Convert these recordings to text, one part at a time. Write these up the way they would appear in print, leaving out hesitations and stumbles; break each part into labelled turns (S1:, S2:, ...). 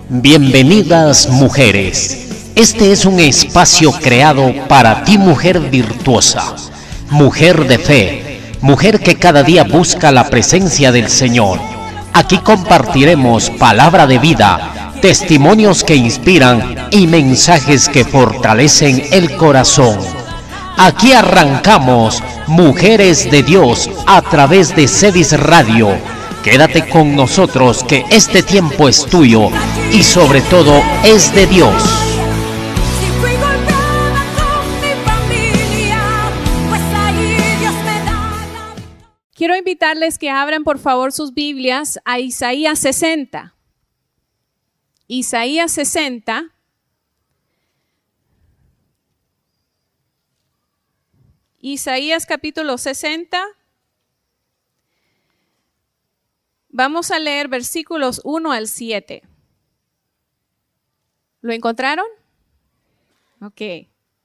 S1: Bienvenidas mujeres. Este es un espacio creado para ti, mujer virtuosa, mujer de fe, mujer que cada día busca la presencia del Señor. Aquí compartiremos palabra de vida, testimonios que inspiran y mensajes que fortalecen el corazón. Aquí arrancamos Mujeres de Dios a través de Cedis Radio. Quédate con nosotros, que este tiempo es tuyo y sobre todo es de Dios.
S2: Quiero invitarles que abran por favor sus Biblias a Isaías 60. Isaías 60. Isaías capítulo 60. Vamos a leer versículos 1 al 7. ¿Lo encontraron? Ok.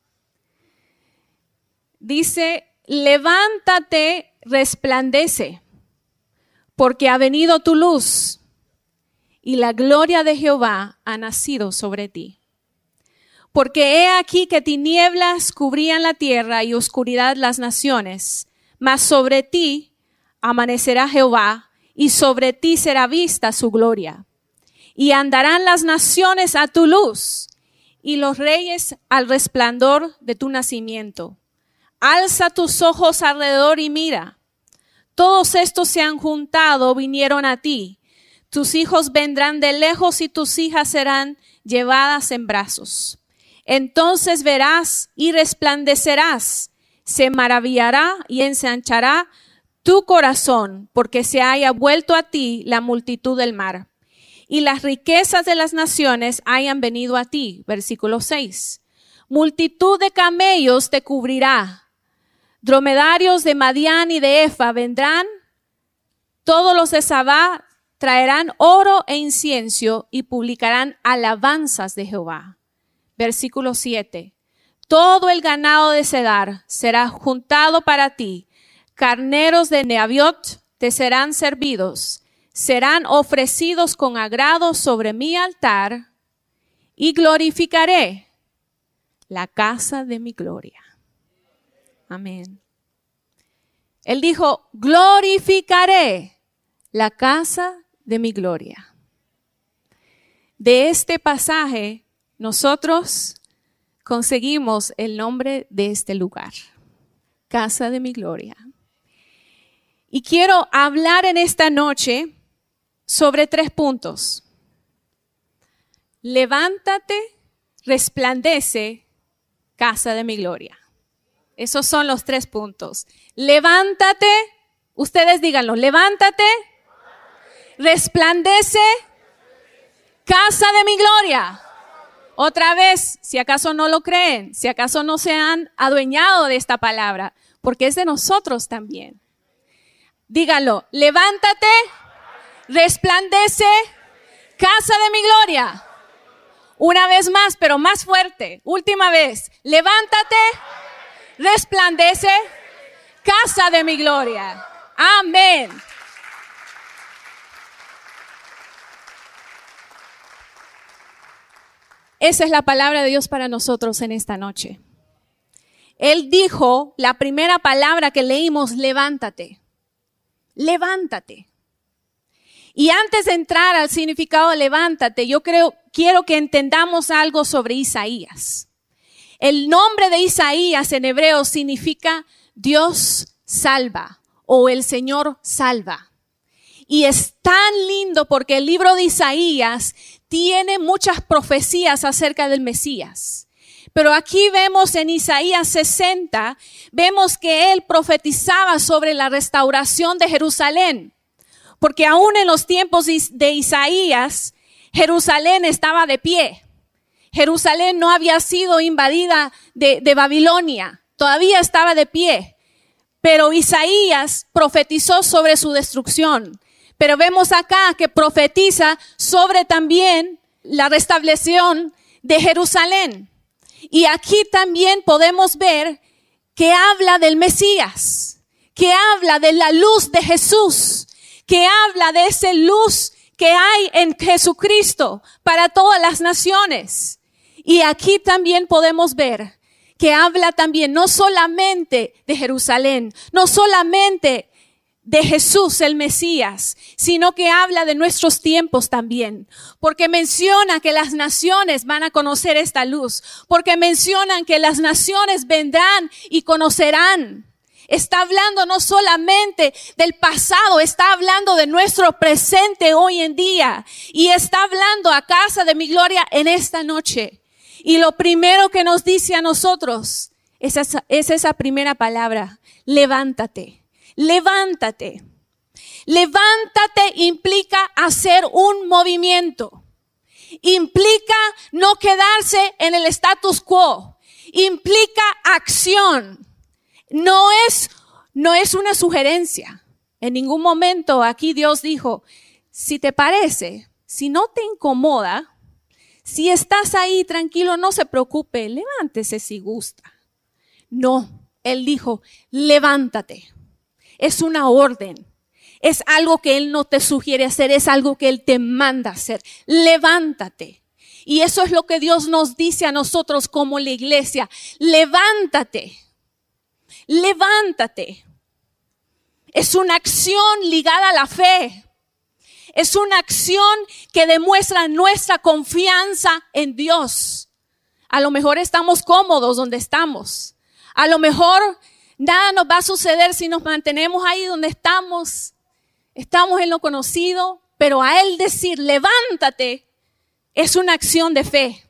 S2: Dice: levántate, resplandece, porque ha venido tu luz, y la gloria de Jehová ha nacido sobre ti. Porque he aquí que tinieblas cubrían la tierra y oscuridad las naciones, mas sobre ti amanecerá Jehová, y sobre ti será vista su gloria. Y andarán las naciones a tu luz, y los reyes al resplandor de tu nacimiento. Alza tus ojos alrededor y mira. Todos estos se han juntado, vinieron a ti. Tus hijos vendrán de lejos y tus hijas serán llevadas en brazos. Entonces verás y resplandecerás. Se maravillará y ensanchará tu corazón, porque se haya vuelto a ti la multitud del mar, y las riquezas de las naciones hayan venido a ti. Versículo 6. Multitud de camellos te cubrirá, dromedarios de Madián y de Efa vendrán, todos los de Sabá traerán oro e incienso y publicarán alabanzas de Jehová. Versículo 7. Todo el ganado de Cedar será juntado para ti. Carneros de Neabiot te serán servidos, serán ofrecidos con agrado sobre mi altar, y glorificaré la casa de mi gloria. Amén. Él dijo: glorificaré la casa de mi gloria. De este pasaje nosotros conseguimos el nombre de este lugar, casa de mi gloria. Y quiero hablar en esta noche sobre 3 puntos. Levántate, resplandece, casa de mi gloria. Esos son los 3 puntos. Levántate, ustedes díganlo, levántate, resplandece, casa de mi gloria. Otra vez, si acaso no lo creen, si acaso no se han adueñado de esta palabra, porque es de nosotros también. Díganlo, levántate, resplandece, casa de mi gloria. Una vez más, pero más fuerte. Última vez, levántate, resplandece, casa de mi gloria. Amén. Esa es la palabra de Dios para nosotros en esta noche. Él dijo, la primera palabra que leímos, levántate. Levántate. Y antes de entrar al significado de levántate, quiero que entendamos algo sobre Isaías. El nombre de Isaías en hebreo significa Dios salva o el Señor salva. Y es tan lindo porque el libro de Isaías tiene muchas profecías acerca del Mesías. Pero aquí vemos en Isaías 60, vemos que él profetizaba sobre la restauración de Jerusalén. Porque aún en los tiempos de Isaías, Jerusalén estaba de pie. Jerusalén no había sido invadida de Babilonia, todavía estaba de pie. Pero Isaías profetizó sobre su destrucción. Pero vemos acá que profetiza sobre también la restauración de Jerusalén. Y aquí también podemos ver que habla del Mesías, que habla de la luz de Jesús, que habla de esa luz que hay en Jesucristo para todas las naciones. Y aquí también podemos ver que habla también no solamente de Jerusalén, no solamente de Jesús el Mesías, sino que habla de nuestros tiempos también, porque menciona que las naciones van a conocer esta luz, porque mencionan que las naciones vendrán y conocerán. Está hablando no solamente del pasado, está hablando de nuestro presente hoy en día, y está hablando a casa de mi gloria en esta noche. Y lo primero que nos dice a nosotros es esa primera palabra: levántate. Levántate. Levántate implica hacer un movimiento. Implica no quedarse en el status quo. Implica acción. No es una sugerencia. En ningún momento aquí Dios dijo, si te parece, si no te incomoda, si estás ahí tranquilo, no se preocupe, levántese si gusta. No, Él dijo, levántate. Es una orden, es algo que Él no te sugiere hacer, es algo que Él te manda hacer. Levántate. Y eso es lo que Dios nos dice a nosotros como la iglesia. Levántate, levántate. Es una acción ligada a la fe. Es una acción que demuestra nuestra confianza en Dios. A lo mejor estamos cómodos donde estamos. A lo mejor nada nos va a suceder si nos mantenemos ahí donde estamos. Estamos en lo conocido, pero a Él decir, levántate, es una acción de fe.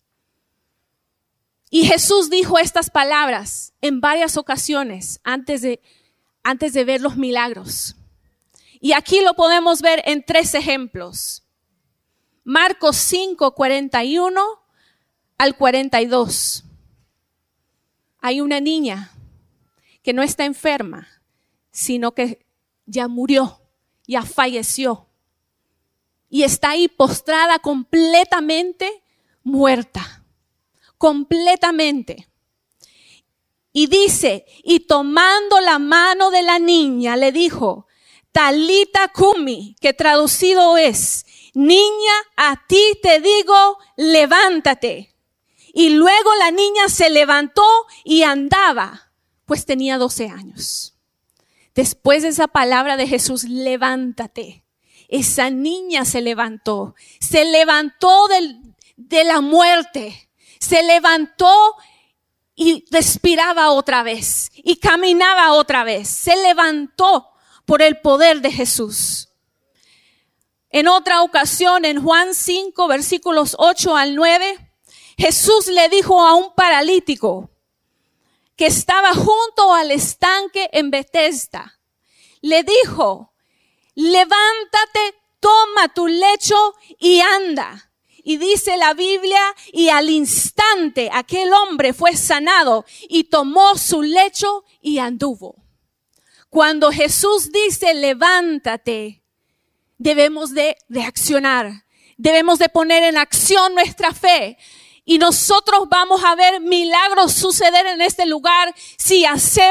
S2: Y Jesús dijo estas palabras en varias ocasiones antes de ver los milagros. Y aquí lo podemos ver en 3 ejemplos. Marcos 5, 41 al 42. Hay una niña que no está enferma, sino que ya murió, ya falleció. Y está ahí postrada completamente muerta. Completamente. Y dice, y tomando la mano de la niña, le dijo, Talita Kumi, que traducido es, niña, a ti te digo, levántate. Y luego la niña se levantó y andaba, pues tenía 12 años. Después de esa palabra de Jesús, levántate. Esa niña se levantó de la muerte. Se levantó y respiraba otra vez y caminaba otra vez. Se levantó por el poder de Jesús. En otra ocasión, en Juan 5, versículos 8 al 9, Jesús le dijo a un paralítico que estaba junto al estanque en Betesda. Le dijo, levántate, toma tu lecho y anda. Y dice la Biblia, y al instante aquel hombre fue sanado y tomó su lecho y anduvo. Cuando Jesús dice, levántate, debemos de reaccionar. Debemos de poner en acción nuestra fe. Y nosotros vamos a ver milagros suceder en este lugar si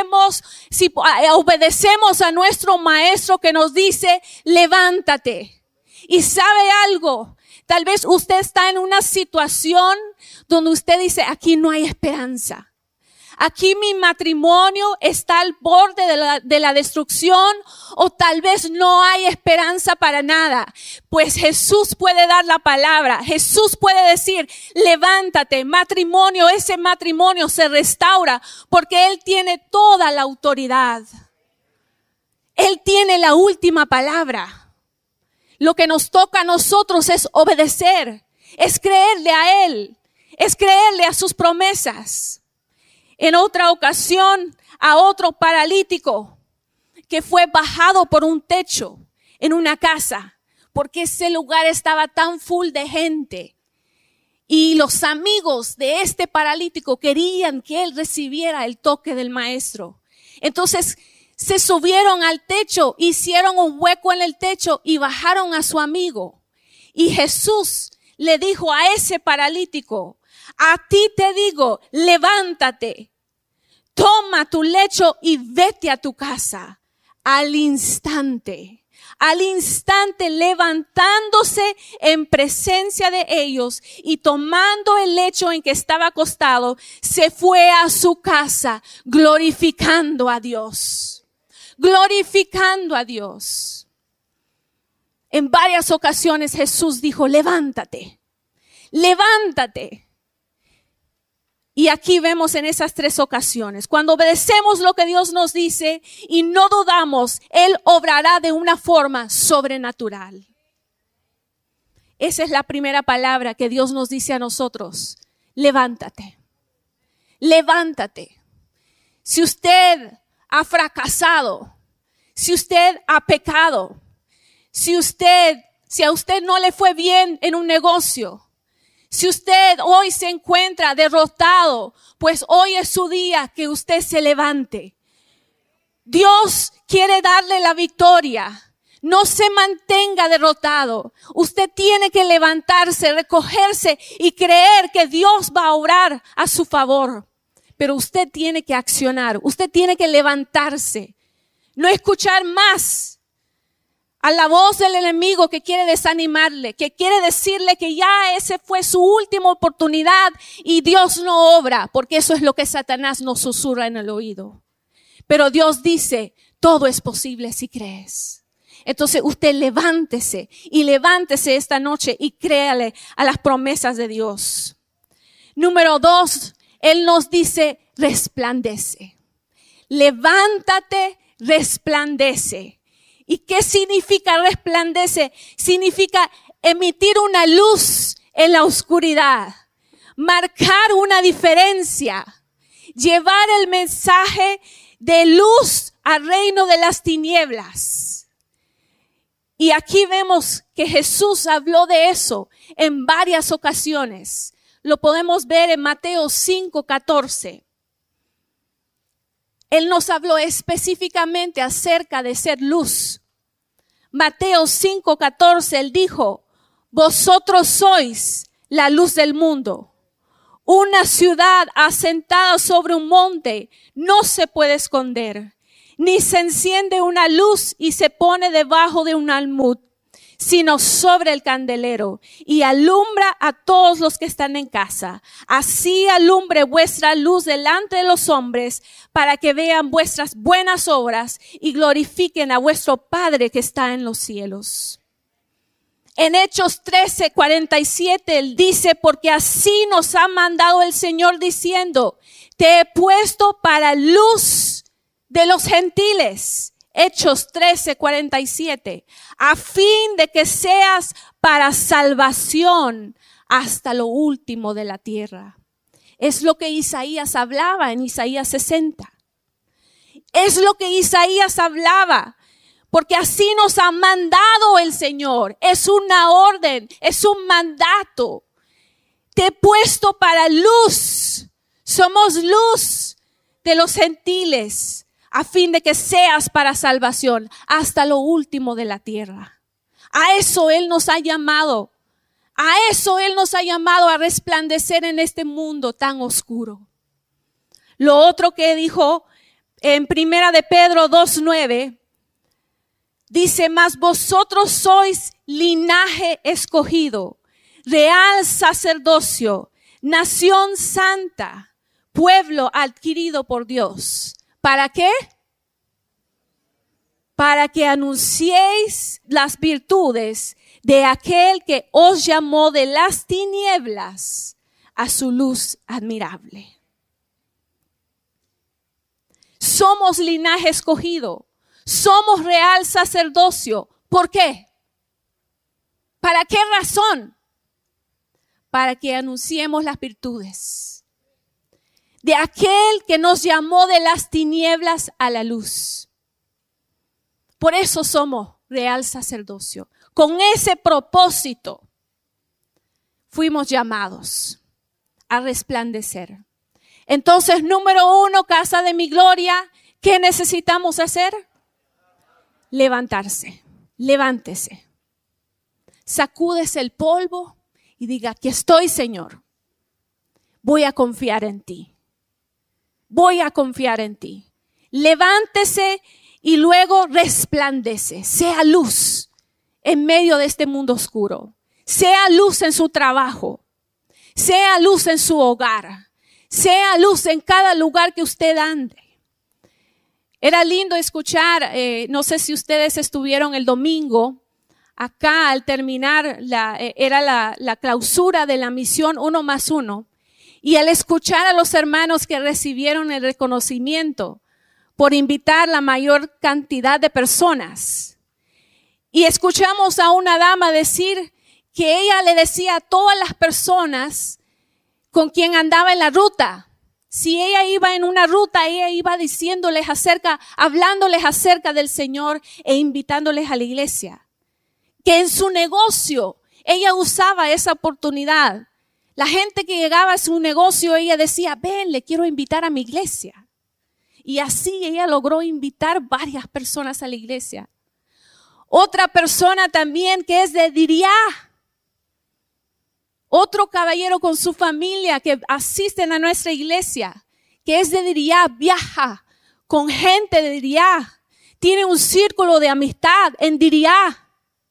S2: obedecemos a nuestro maestro que nos dice, levántate. Y sabe algo, tal vez usted está en una situación donde usted dice, aquí no hay esperanza. Aquí mi matrimonio está al borde de la destrucción, o tal vez no hay esperanza para nada. Pues Jesús puede dar la palabra. Jesús puede decir, levántate, matrimonio, ese matrimonio se restaura porque Él tiene toda la autoridad. Él tiene la última palabra. Lo que nos toca a nosotros es obedecer, es creerle a Él, es creerle a sus promesas. En otra ocasión, a otro paralítico que fue bajado por un techo en una casa, porque ese lugar estaba tan full de gente. Y los amigos de este paralítico querían que él recibiera el toque del maestro. Entonces se subieron al techo, hicieron un hueco en el techo y bajaron a su amigo. Y Jesús le dijo a ese paralítico, a ti te digo, levántate, toma tu lecho y vete a tu casa. Al instante al instante levantándose en presencia de ellos y tomando el lecho en que estaba acostado, se fue a su casa glorificando a Dios. Glorificando a Dios. En varias ocasiones Jesús dijo, levántate, levántate. Y aquí vemos en esas 3 ocasiones, cuando obedecemos lo que Dios nos dice y no dudamos, Él obrará de una forma sobrenatural. Esa es la primera palabra que Dios nos dice a nosotros. Levántate, levántate. Si usted ha fracasado, si usted ha pecado, si a usted no le fue bien en un negocio, si usted hoy se encuentra derrotado, pues hoy es su día que usted se levante. Dios quiere darle la victoria. No se mantenga derrotado. Usted tiene que levantarse, recogerse y creer que Dios va a obrar a su favor. Pero usted tiene que accionar. Usted tiene que levantarse. No escuchar más a la voz del enemigo que quiere desanimarle, que quiere decirle que ya esa fue su última oportunidad y Dios no obra, porque eso es lo que Satanás nos susurra en el oído. Pero Dios dice, todo es posible si crees. Entonces usted levántese y levántese esta noche y créale a las promesas de Dios. Número 2, Él nos dice, resplandece. Levántate, resplandece. ¿Y qué significa resplandece? Significa emitir una luz en la oscuridad, marcar una diferencia, llevar el mensaje de luz al reino de las tinieblas. Y aquí vemos que Jesús habló de eso en varias ocasiones. Lo podemos ver en Mateo 5:14. Él nos habló específicamente acerca de ser luz. Mateo 5:14, Él dijo, vosotros sois la luz del mundo. Una ciudad asentada sobre un monte no se puede esconder, ni se enciende una luz y se pone debajo de un almud, sino sobre el candelero y alumbra a todos los que están en casa. Así alumbre vuestra luz delante de los hombres para que vean vuestras buenas obras y glorifiquen a vuestro Padre que está en los cielos. En Hechos 13:47 Él dice, porque así nos ha mandado el Señor diciendo, te he puesto para luz de los gentiles. Hechos 13:47, a fin de que seas para salvación hasta lo último de la tierra. Es lo que Isaías hablaba en Isaías 60. Es lo que Isaías hablaba, porque así nos ha mandado el Señor. Es una orden, es un mandato. Te he puesto para luz. Somos luz de los gentiles, a fin de que seas para salvación hasta lo último de la tierra. A eso Él nos ha llamado. A eso Él nos ha llamado, a resplandecer en este mundo tan oscuro. Lo otro que dijo en 1 de Pedro 2:9, dice, mas vosotros sois linaje escogido, real sacerdocio, nación santa, pueblo adquirido por Dios. ¿Para qué? Para que anunciéis las virtudes de aquel que os llamó de las tinieblas a su luz admirable. Somos linaje escogido. Somos real sacerdocio. ¿Por qué? ¿Para qué razón? Para que anunciemos las virtudes de aquel que nos llamó de las tinieblas a la luz. Por eso somos real sacerdocio. Con ese propósito fuimos llamados a resplandecer. Entonces, número 1, casa de mi gloria, ¿qué necesitamos hacer? Levantarse. Levántese. Sacúdese el polvo y diga, aquí estoy, Señor. Voy a confiar en ti. Voy a confiar en ti. Levántese y luego resplandece, sea luz en medio de este mundo oscuro, sea luz en su trabajo, sea luz en su hogar, sea luz en cada lugar que usted ande. Era lindo escuchar, no sé si ustedes estuvieron el domingo, acá al terminar la clausura de la misión 1+1, y al escuchar a los hermanos que recibieron el reconocimiento por invitar la mayor cantidad de personas. Y escuchamos a una dama decir que ella le decía a todas las personas con quien andaba en la ruta, si ella iba en una ruta, ella iba hablándoles acerca del Señor e invitándoles a la iglesia. Que en su negocio ella usaba esa oportunidad. La gente que llegaba a su negocio, ella decía, ven, le quiero invitar a mi iglesia. Y así ella logró invitar varias personas a la iglesia. Otra persona también que es de Diriá. Otro caballero con su familia que asisten a nuestra iglesia, que es de Diriá, viaja con gente de Diriá. Tiene un círculo de amistad en Diriá.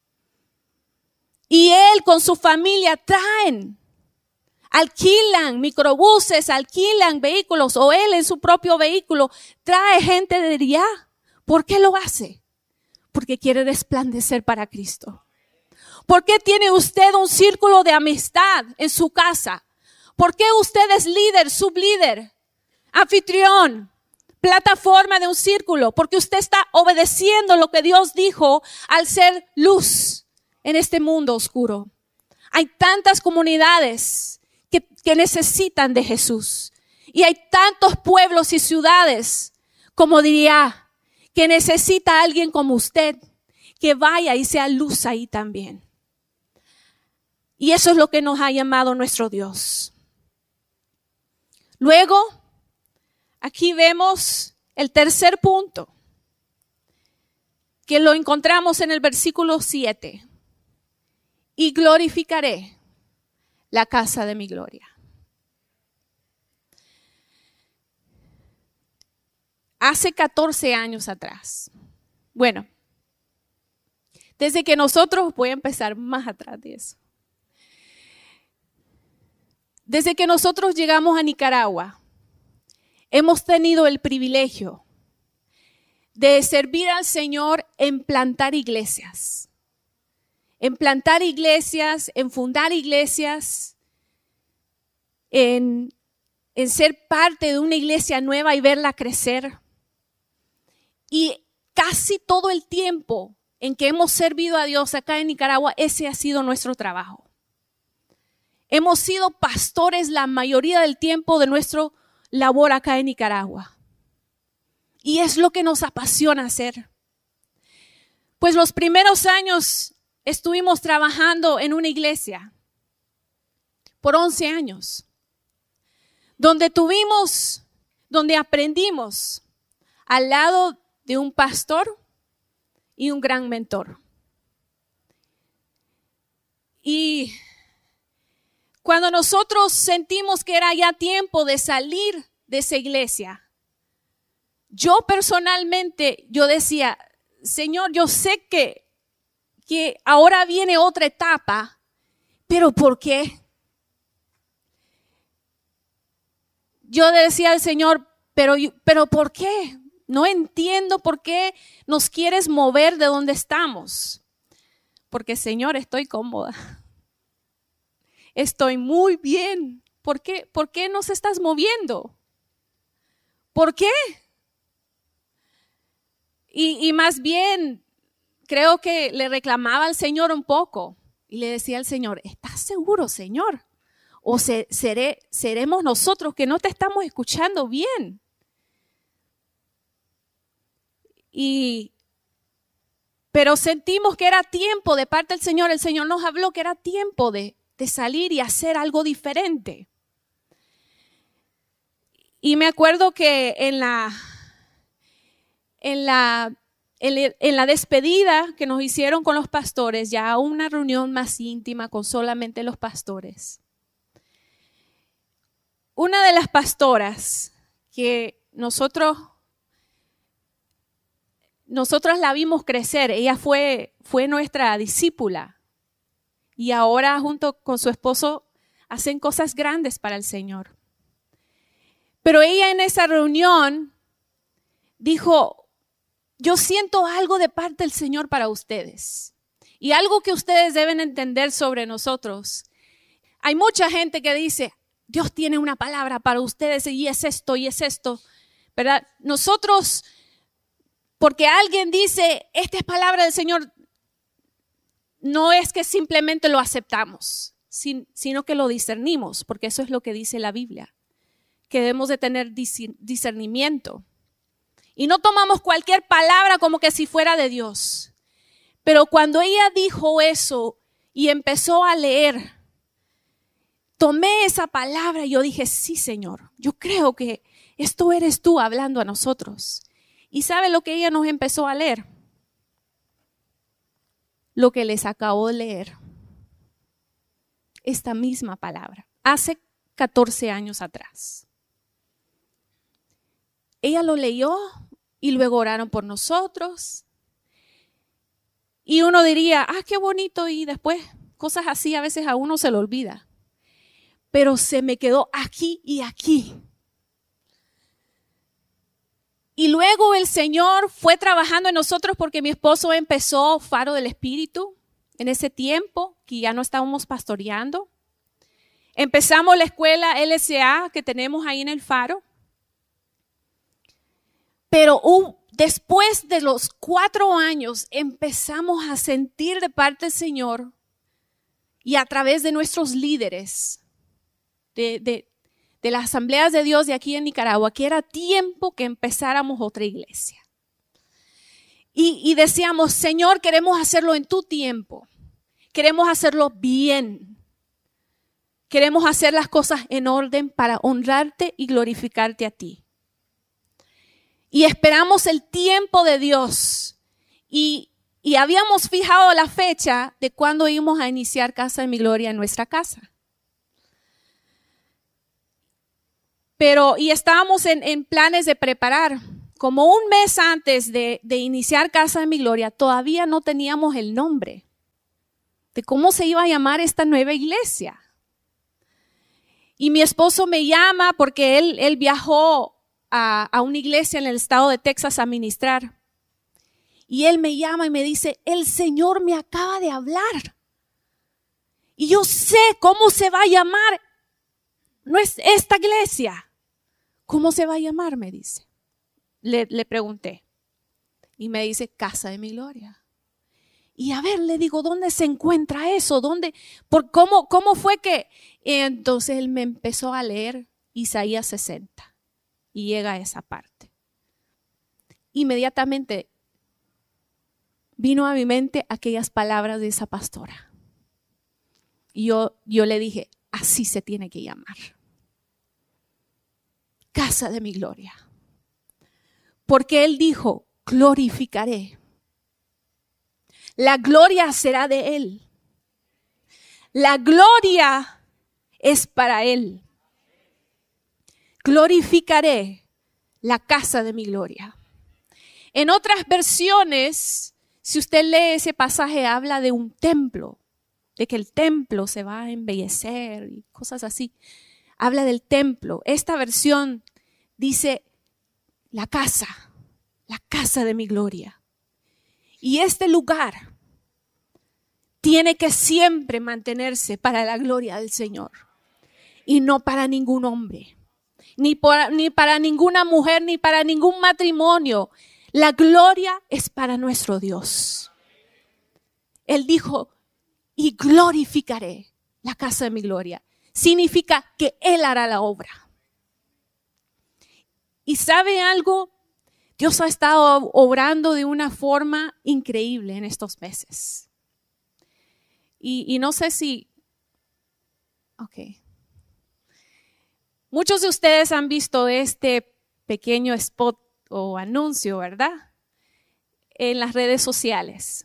S2: Y él con su familia alquilan microbuses, alquilan vehículos, o él en su propio vehículo trae gente de Diriá. ¿Por qué lo hace? Porque quiere resplandecer para Cristo. ¿Por qué tiene usted un círculo de amistad en su casa? ¿Por qué usted es líder, sublíder, anfitrión, plataforma de un círculo? Porque usted está obedeciendo lo que Dios dijo al ser luz en este mundo oscuro. Hay tantas comunidades que necesitan de Jesús. Y hay tantos pueblos y ciudades, como diría, que necesita a alguien como usted, que vaya y sea luz ahí también. Y eso es lo que nos ha llamado nuestro Dios. Luego, aquí vemos el tercer punto, que lo encontramos en el versículo 7. Y glorificaré la casa de mi gloria. Hace 14 años atrás. Bueno, desde que nosotros, voy a empezar más atrás de eso. Desde que nosotros llegamos a Nicaragua, hemos tenido el privilegio de servir al Señor en plantar iglesias. En plantar iglesias, en fundar iglesias, en ser parte de una iglesia nueva y verla crecer. Y casi todo el tiempo en que hemos servido a Dios acá en Nicaragua, ese ha sido nuestro trabajo. Hemos sido pastores la mayoría del tiempo de nuestra labor acá en Nicaragua. Y es lo que nos apasiona hacer. Pues los primeros años estuvimos trabajando en una iglesia por 11 años, donde aprendimos al lado de un pastor y un gran mentor. Y cuando nosotros sentimos que era ya tiempo de salir de esa iglesia, yo personalmente, yo decía, Señor, yo sé que ahora viene otra etapa, pero ¿por qué? Yo decía al Señor, pero ¿por qué? No entiendo por qué nos quieres mover de donde estamos. Porque, Señor, estoy cómoda. Estoy muy bien. ¿Por qué nos estás moviendo? ¿Por qué? Y más bien, creo que le reclamaba al Señor un poco. Y le decía al Señor, ¿estás seguro, Señor? ¿O seremos nosotros que no te estamos escuchando bien? Pero sentimos que era tiempo de parte del Señor. El Señor nos habló que era tiempo de salir y hacer algo diferente. Y me acuerdo que en la despedida que nos hicieron con los pastores, ya una reunión más íntima con solamente los pastores, una de las pastoras que nosotros nosotros la vimos crecer. Ella fue nuestra discípula. Y ahora junto con su esposo hacen cosas grandes para el Señor. Pero ella en esa reunión dijo, yo siento algo de parte del Señor para ustedes. Y algo que ustedes deben entender sobre nosotros. Hay mucha gente que dice, Dios tiene una palabra para ustedes y es esto, ¿verdad? Nosotros, porque alguien dice, esta es palabra del Señor, no es que simplemente lo aceptamos, sino que lo discernimos, porque eso es lo que dice la Biblia, que debemos de tener discernimiento. Y no tomamos cualquier palabra como que si fuera de Dios. Pero cuando ella dijo eso y empezó a leer, tomé esa palabra y yo dije, sí, Señor, yo creo que esto eres tú hablando a nosotros. ¿Y sabe lo que ella nos empezó a leer? Lo que les acabo de leer. Esta misma palabra, hace 14 años atrás. Ella lo leyó y luego oraron por nosotros. Y uno diría, qué bonito, y después cosas así a veces a uno se le olvida. Pero se me quedó aquí y aquí. Y luego el Señor fue trabajando en nosotros porque mi esposo empezó Faro del Espíritu en ese tiempo que ya no estábamos pastoreando. Empezamos la escuela LSA que tenemos ahí en el Faro. Pero después de los 4 años empezamos a sentir de parte del Señor y a través de nuestros líderes de las asambleas de Dios de aquí en Nicaragua, que era tiempo que empezáramos otra iglesia. Y decíamos, Señor, queremos hacerlo en tu tiempo. Queremos hacerlo bien. Queremos hacer las cosas en orden para honrarte y glorificarte a ti. Y esperamos el tiempo de Dios. Y habíamos fijado la fecha de cuando íbamos a iniciar Casa de Mi Gloria en nuestra casa. Y estábamos en planes de preparar. Como un mes antes de iniciar Casa de Mi Gloria, todavía no teníamos el nombre de cómo se iba a llamar esta nueva iglesia. Y mi esposo me llama porque él viajó a una iglesia en el estado de Texas a ministrar. Y él me llama y me dice, el Señor me acaba de hablar. Y yo sé cómo se va a llamar esta iglesia. ¿Cómo se va a llamar? Me dice. Le pregunté. Y me dice, Casa de Mi Gloria. Y a ver, le digo, ¿dónde se encuentra eso? ¿Cómo fue que? Entonces él me empezó a leer Isaías 60. Y llega a esa parte. Inmediatamente vino a mi mente aquellas palabras de esa pastora. Y yo le dije, así se tiene que llamar. Casa de Mi Gloria. Porque él dijo, glorificaré. La gloria será de él. La gloria es para él. Glorificaré la casa de Mi gloria. En otras versiones, si usted lee ese pasaje, habla de un templo, de que el templo se va a embellecer y cosas así. Habla del templo. Esta versión dice la casa de Mi gloria. Y este lugar tiene que siempre mantenerse para la gloria del Señor y no para ningún hombre, ni para ninguna mujer, ni para ningún matrimonio. La gloria es para nuestro Dios. Él dijo, y glorificaré la casa de Mi gloria. Significa que Él hará la obra. ¿Y sabe algo? Dios ha estado obrando de una forma increíble en estos meses. Y no sé si... Muchos de ustedes han visto este pequeño spot o anuncio, ¿verdad? En las redes sociales.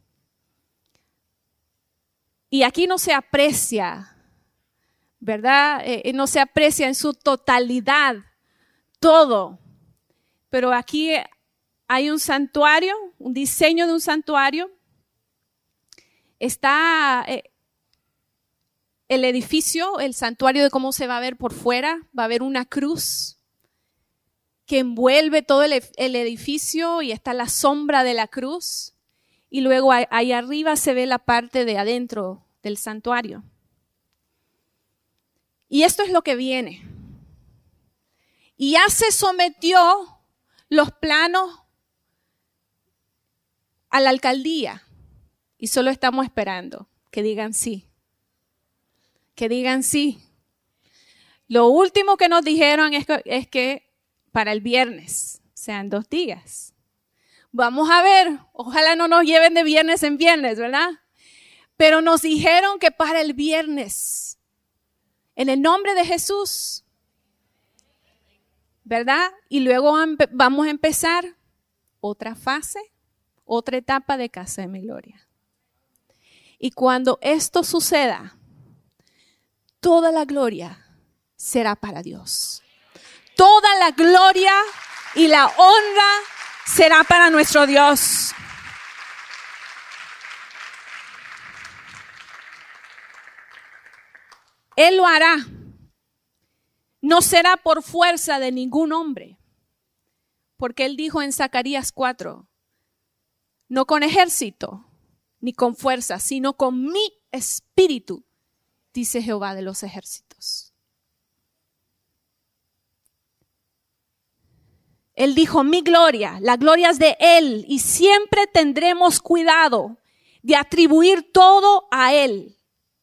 S2: Y aquí no se aprecia, ¿verdad? No se aprecia en su totalidad todo. Pero aquí hay un santuario, un diseño de un santuario. Está el edificio, el santuario de cómo se va a ver por fuera. Va a haber una cruz que envuelve todo el edificio y está la sombra de la cruz. Y luego ahí arriba se ve la parte de adentro del santuario. Y esto es lo que viene. Y ya se sometió los planos a la alcaldía. Y solo estamos esperando que digan sí. Que digan sí. Lo último que nos dijeron es que para el viernes, o sea, en 2 días. Vamos a ver, ojalá no nos lleven de viernes en viernes, ¿verdad? Pero nos dijeron que para el viernes, en el nombre de Jesús, ¿verdad? Y luego vamos a empezar otra fase, otra etapa de Casa de mi Gloria. Y cuando esto suceda, toda la gloria será para Dios. Toda la gloria y la honra será para nuestro Dios. Él lo hará. No será por fuerza de ningún hombre. Porque Él dijo en Zacarías 4, no con ejército ni con fuerza, sino con mi espíritu, dice Jehová de los ejércitos. Él dijo, mi gloria, la gloria es de Él y siempre tendremos cuidado de atribuir todo a Él.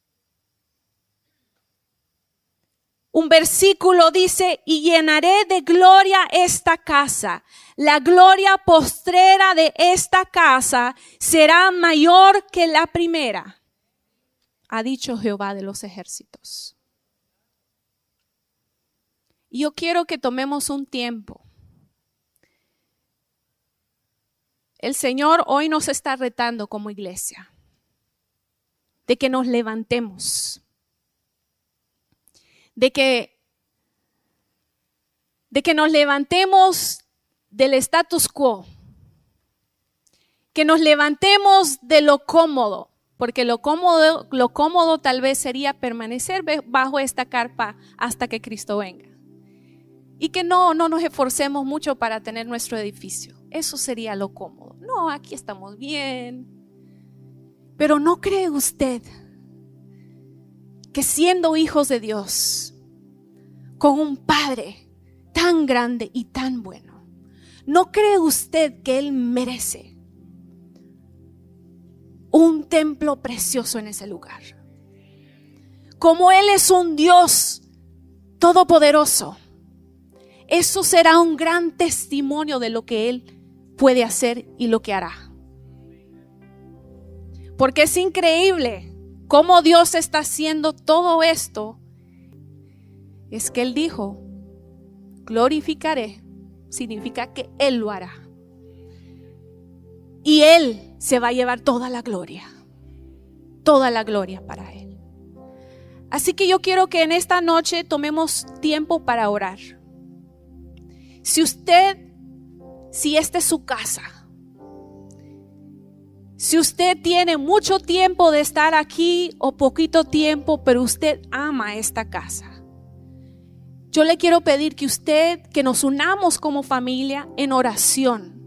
S2: Un versículo dice, y llenaré de gloria esta casa. La gloria postrera de esta casa será mayor que la primera, ha dicho Jehová de los ejércitos. Y yo quiero que tomemos un tiempo. El Señor hoy nos está retando como iglesia, de que nos levantemos, de que nos levantemos del status quo, que nos levantemos de lo cómodo, porque lo cómodo tal vez sería permanecer bajo esta carpa hasta que Cristo venga. Y que no nos esforcemos mucho para tener nuestro edificio. Eso sería lo cómodo. No, aquí estamos bien. Pero ¿no cree usted que siendo hijos de Dios, con un Padre tan grande y tan bueno, ¿no cree usted que Él merece un templo precioso en ese lugar? Como Él es un Dios todopoderoso, eso será un gran testimonio de lo que Él puede hacer y lo que hará. Porque es increíble cómo Dios está haciendo todo esto. Es que Él dijo, glorificaré, significa que Él lo hará. Y Él se va a llevar toda la gloria para Él. Así que yo quiero que en esta noche tomemos tiempo para orar. Si esta es su casa, si usted tiene mucho tiempo de estar aquí o poquito tiempo, pero usted ama esta casa, yo le quiero pedir que nos unamos como familia en oración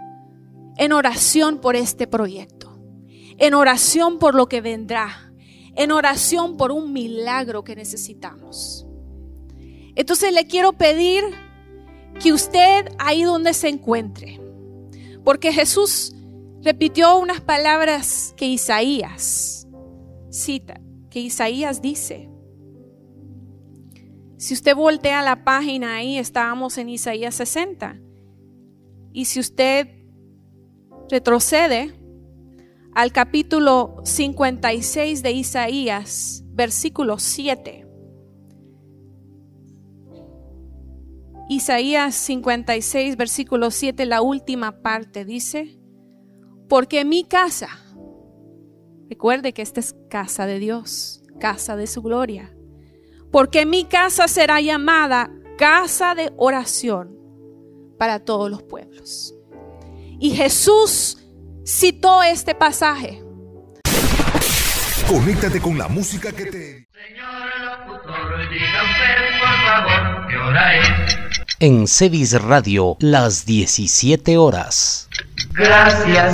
S2: por este proyecto, en oración por lo que vendrá, en oración por un milagro que necesitamos. Entonces le quiero pedir que usted ahí donde se encuentre, porque Jesús repitió unas palabras que Isaías cita, que Isaías dice. Si usted voltea la página ahí, estábamos en Isaías 60. Y si usted retrocede al capítulo 56 de Isaías, versículo 7. Isaías 56, versículo 7, la última parte dice, porque mi casa, recuerde que esta es casa de Dios, casa de su gloria, porque mi casa será llamada casa de oración para todos los pueblos. Y Jesús citó este pasaje.
S3: Conéctate con la música que te...
S4: Señor locutor, diga usted por favor qué hora es.
S1: En Cevis Radio, las 17 horas.
S4: Gracias.